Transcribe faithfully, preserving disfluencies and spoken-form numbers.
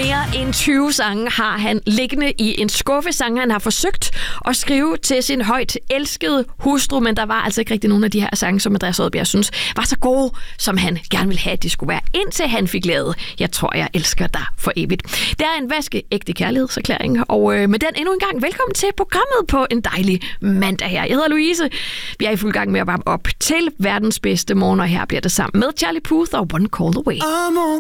Mere end tyve sange har han liggende i en skuffe. Sange, han har forsøgt at skrive til sin højt elskede hustru, men der var altså ikke rigtig nogen af de her sange, som Andreas Odbjerg synes var så gode, som han gerne ville have, at de skulle være, indtil han fik lavet Jeg tror, jeg elsker dig for evigt. Det er en vaskeægte kærlighedserklæring, og øh, med den endnu en gang velkommen til programmet på en dejlig mandag her. Jeg hedder Louise. Vi er i fuld gang med at varme op til verdens bedste morgen, og her bliver det sammen med Charlie Puth og One Call Away.